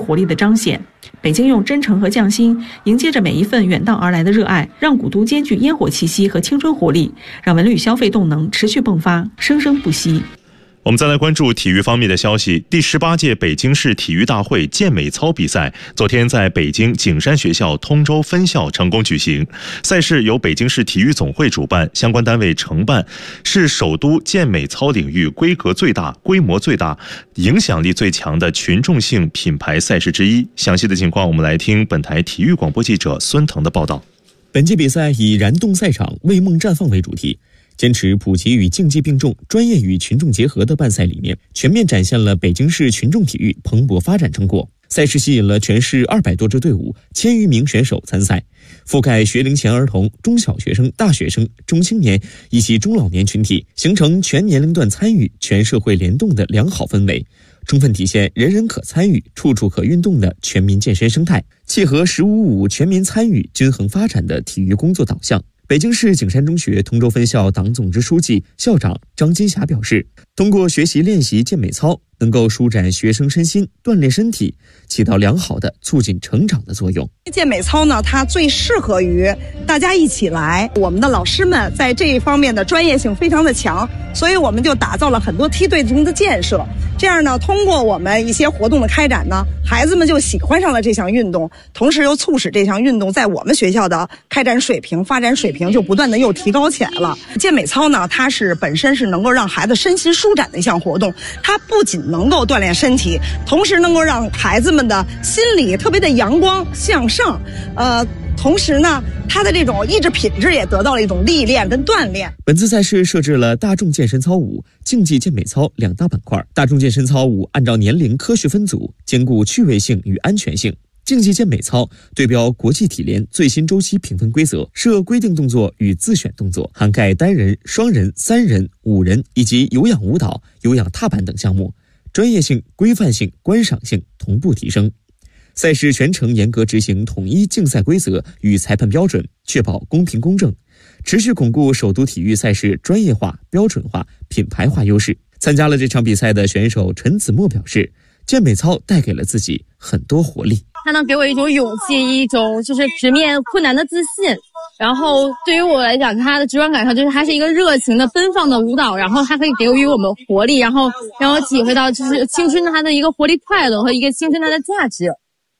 活力的彰显。北京用真诚和匠心迎接着每一份远道而来的热爱，让古都兼具烟火气息和青春活力，让文旅消费动能持续迸发，生生不息。 我们再来关注体育方面的消息。第18届北京市体育大会健美操比赛昨天在北京景山学校通州分校成功举行。赛事由北京市体育总会主办，相关单位承办，是首都健美操领域规格最大、规模最大、影响力最强的群众性品牌赛事之一。详细的情况，我们来听本台体育广播记者孙腾的报道。 本届比赛以燃动赛场、为梦绽放为主题，坚持普及与竞技并重、专业与群众结合的办赛理念，全面展现了北京市群众体育蓬勃发展成果。赛事吸引了全市200多支队伍、1000余名选手参赛，覆盖学龄前儿童、中小学生、大学生、中青年以及中老年群体，形成全年龄段参与、全社会联动的良好氛围，充分体现人人可参与、处处可运动的全民健身生态，契合“15+5”全民参与、均衡发展的体育工作导向。北京市景山中学通州分校党总支书记、校长张金霞表示，通过学习练习健美操，能够舒展学生身心，锻炼身体，起到良好的促进成长的作用。 健美操呢，它最适合于大家一起来。我们的老师们在这一方面的专业性非常的强，所以我们就打造了很多梯队中的建设。这样呢，通过我们一些活动的开展呢，孩子们就喜欢上了这项运动，同时又促使这项运动在我们学校的开展水平、发展水平就不断的又提高起来了。健美操呢，它是本身是能够让孩子身心舒展的一项活动，它不仅能够锻炼身体，同时能够让孩子们的心理特别的阳光向上，同时呢，它的这种意志品质也得到了一种历练跟锻炼。 本次赛事设置了大众健身操舞、竞技健美操2大板块。大众健身操舞按照年龄科学分组，兼顾趣味性与安全性。竞技健美操对标国际体联最新周期评分规则，设规定动作与自选动作，涵盖单人、双人、3人、5人以及有氧舞蹈、有氧踏板等项目，专业性、规范性、观赏性同步提升。赛事全程严格执行统一竞赛规则与裁判标准，确保公平公正，持续巩固首都体育赛事专业化、标准化、品牌化优势。参加了这场比赛的选手陈子墨表示，健美操带给了自己很多活力。 它能给我一种勇气，一种就是直面困难的自信。然后对于我来讲，它的直观感受就是它是一个热情的奔放的舞蹈，然后它可以给予我们活力，然后让我体会到就是青春它的一个活力快乐和一个青春它的价值。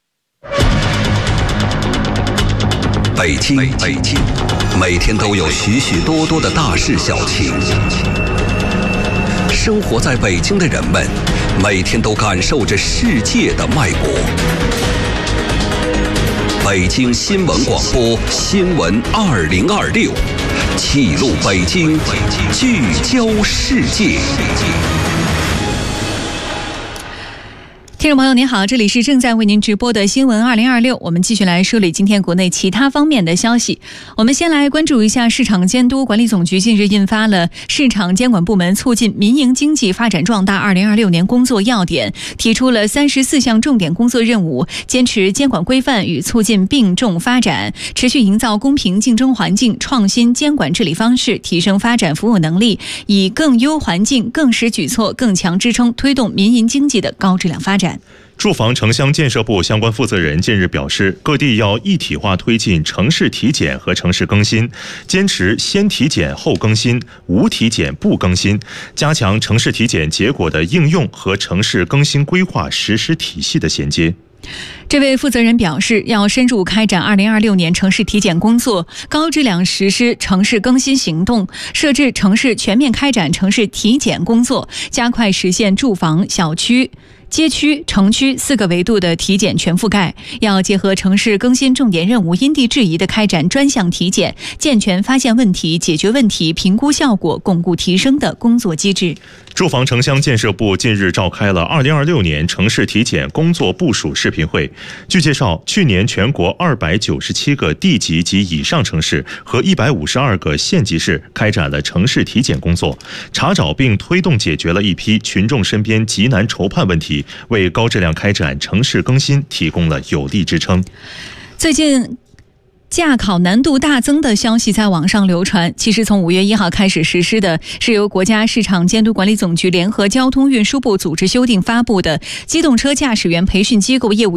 北京，每天都有许许多多的大事小情。生活在北京的人们，每天都感受着世界的脉搏。北京新闻广播新闻2026，记录北京，聚焦世界。 听众朋友您好，这里是正在为您直播的新闻2026，我们继续来梳理今天国内其他方面的消息。我们先来关注一下市场监督管理总局近日印发了市场监管部门促进民营经济发展壮大2026年工作要点，提出了34项重点工作任务，坚持监管规范与促进并重发展，持续营造公平竞争环境，创新监管治理方式，提升发展服务能力，以更优环境、更实举措、更强支撑推动民营经济的高质量发展。 住房城乡建设部相关负责人近日表示，各地要一体化推进城市体检和城市更新，坚持先体检后更新，无体检不更新，加强城市体检结果的应用和城市更新规划实施体系的衔接。 这位负责人表示，要深入开展2026年城市体检工作，高质量实施城市更新行动，设置城市全面开展城市体检工作，加快实现住房、小区、街区、城区4个维度的体检全覆盖，要结合城市更新重点任务，因地制宜地开展专项体检，健全发现问题、解决问题、评估效果、巩固提升的工作机制。 住房城乡建设部近日召开了2026年城市体检工作部署视频会。据介绍，去年全国297个地级及以上城市和152个县级市开展了城市体检工作，查找并推动解决了一批群众身边急难愁盼问题，为高质量开展城市更新提供了有力支撑。 最近驾考难度大增的消息在网上流传，其实从5月1号开始实施的是由国家市场监督管理总局联合交通运输部组织修订发布的《机动车驾驶员培训机构业务